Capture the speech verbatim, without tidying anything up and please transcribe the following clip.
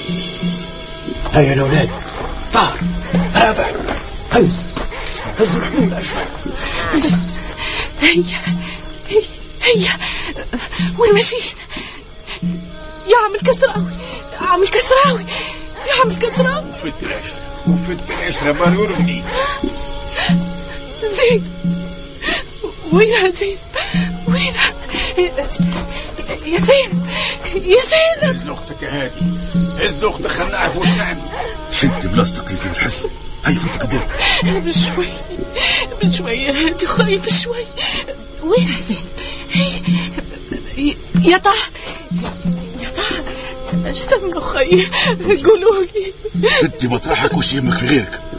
هيا الأولاد، طار رابع، هز هزوا الحمولة شوي. هيا هيا هيا، وين ماشيين؟ يا عم الكسراوي، يا عم الكسراوي، يا عم الكسراوي. وفت العشرة وفت العشرة بارور مني. زين، وينها زين؟ وينها يا زين؟ يا زين هز اختك يا هادي، هز اختك، خلنا نعرف وش نعمل. شد بلاستيك يزيد الحس. هاي فوت قدام. بشوي بشوي يا هادي خاي، بشوي. وينها زين؟ يا طه يا طه، ايش ذنبه خي؟ قولوا لي. شدي مطرحك وش يهمك في غيرك.